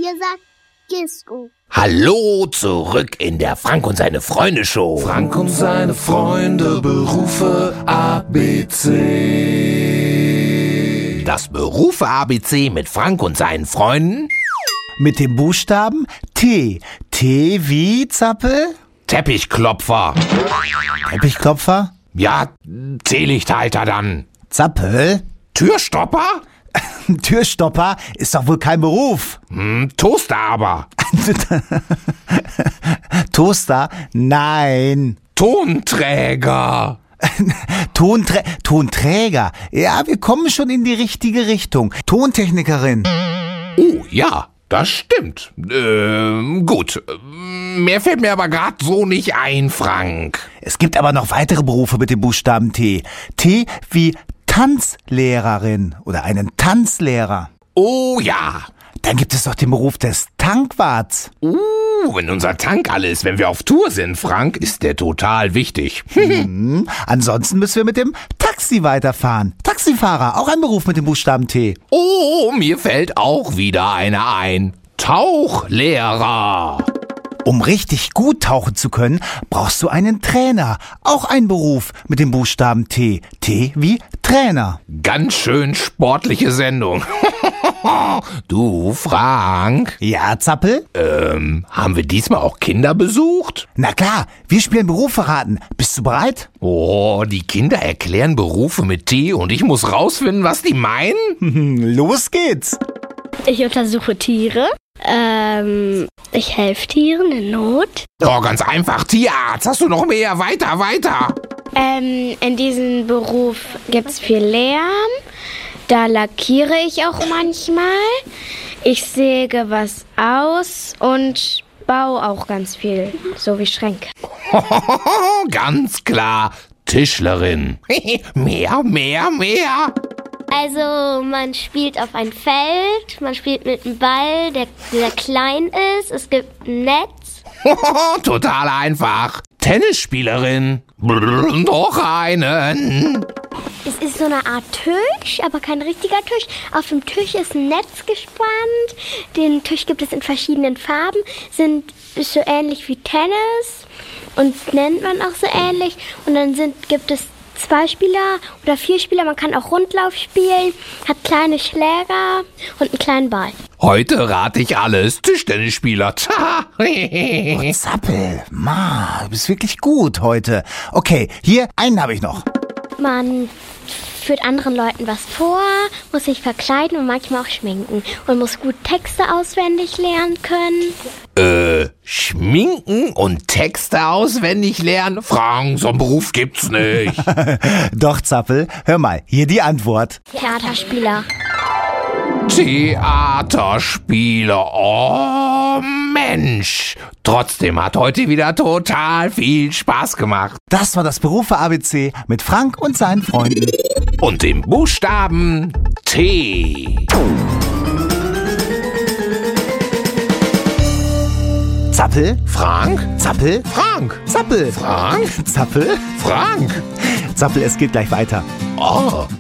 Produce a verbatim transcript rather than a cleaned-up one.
Hier sagt Gisco. Hallo, zurück in der Frank und seine Freunde Show. Frank und seine Freunde, Berufe A B C. Das Berufe-A B C mit Frank und seinen Freunden. Mit dem Buchstaben T. T wie, Zappel? Teppichklopfer. Teppichklopfer? Ja, Teelichthalter dann. Zappel? Türstopper? Türstopper ist doch wohl kein Beruf. Hm, Toaster aber. Toaster? Nein. Tonträger. Tonträ Tonträger. Ja, wir kommen schon in die richtige Richtung. Tontechnikerin. Oh, ja, das stimmt. Ähm, gut. Mehr fällt mir aber gerade so nicht ein, Frank. Es gibt aber noch weitere Berufe mit dem Buchstaben T. T wie Tanzlehrerin oder einen Tanzlehrer. Oh ja. Dann gibt es doch den Beruf des Tankwarts. Uh, wenn unser Tank alle ist, wenn wir auf Tour sind, Frank, ist der total wichtig. mhm. Ansonsten müssen wir mit dem Taxi weiterfahren. Taxifahrer, auch ein Beruf mit dem Buchstaben T. Oh, mir fällt auch wieder einer ein. Tauchlehrer. Um richtig gut tauchen zu können, brauchst du einen Trainer. Auch ein Beruf mit dem Buchstaben T. T wie Trainer. Ganz schön sportliche Sendung. Du, Frank. Ja, Zappel? Ähm, haben wir diesmal auch Kinder besucht? Na klar, wir spielen Berufe raten. Bist du bereit? Oh, die Kinder erklären Berufe mit T und ich muss rausfinden, was die meinen? Los geht's. Ich untersuche Tiere. Ähm, ich helfe Tieren in Not. Oh, ganz einfach, Tierarzt. Hast du noch mehr? Weiter, weiter. Ähm, in diesem Beruf gibt's viel Lärm. Da lackiere ich auch manchmal. Ich säge was aus und baue auch ganz viel, so wie Schränke. Ganz klar, Tischlerin. Mehr, mehr, mehr. Also man spielt auf ein Feld, man spielt mit einem Ball, der sehr klein ist. Es gibt ein Netz. Total einfach. Tennisspielerin. Brr, noch einen. Es ist so eine Art Tisch, aber kein richtiger Tisch. Auf dem Tisch ist ein Netz gespannt. Den Tisch gibt es in verschiedenen Farben. Sind ist so ähnlich wie Tennis und nennt man auch so ähnlich. Und dann sind gibt es zwei Spieler oder vier Spieler. Man kann auch Rundlauf spielen, hat kleine Schläger und einen kleinen Ball. Heute rate ich alles. Tischtennisspieler. Oh, Zappel, Ma, du bist wirklich gut heute. Okay, hier, einen habe ich noch. Man führt anderen Leuten was vor, muss sich verkleiden und manchmal auch schminken. Und muss gut Texte auswendig lernen können. Äh, schminken und Texte auswendig lernen? Frank, so einen Beruf gibt's nicht. Doch, Zappel, hör mal, hier die Antwort. Theaterspieler. Theaterspieler. Oh, Mensch. Trotzdem hat heute wieder total viel Spaß gemacht. Das war das Berufe-A B C mit Frank und seinen Freunden. Und dem Buchstaben T. Zappel, Frank? Zappel, Frank? Zappel, Frank? Zappel, Frank? Zappel, es geht gleich weiter. Oh.